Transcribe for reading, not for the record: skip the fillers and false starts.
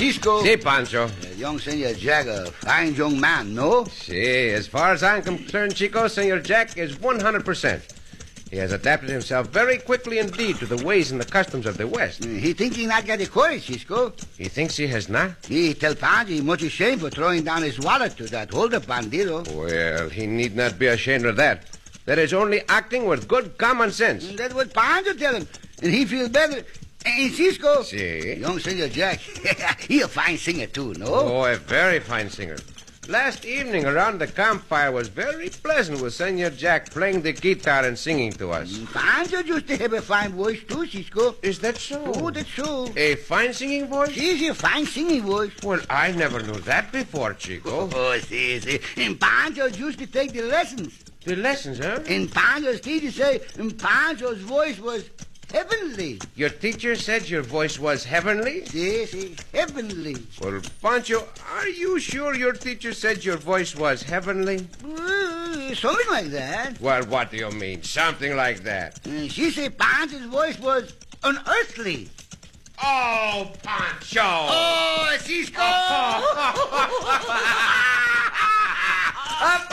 Cisco. Si, Pancho. Young Senor Jack, a fine young man, no? Si, as far as I'm concerned, Chico, Senor Jack is 100%. He has adapted himself very quickly indeed to the ways and the customs of the West. He think he not got the courage, Cisco. He thinks he has not? He tell Pancho he much ashamed for throwing down his wallet to that hold-up bandito. Well, he need not be ashamed of that. That is only acting with good common sense. That's what Pancho tell him. And he feel better. And Cisco. Si. Young Senor Jack, he a fine singer too, no? Oh, a very fine singer. Last evening around the campfire was very pleasant with Senor Jack playing the guitar and singing to us. Pancho used to have a fine voice too, Cisco. Is that so? Oh, that's so. A fine singing voice? He's a fine singing voice. Well, I never knew that before, Chico. Oh, see. And Pancho used to take the lessons. The lessons, huh? And Pancho's teacher say Pancho's voice was heavenly. Your teacher said your voice was heavenly? See, heavenly. Well, Pancho, are you sure your teacher said your voice was heavenly? Something like that. Well, what do you mean? Something like that. She said Pancho's voice was unearthly. Oh, Pancho! Oh, Cisco!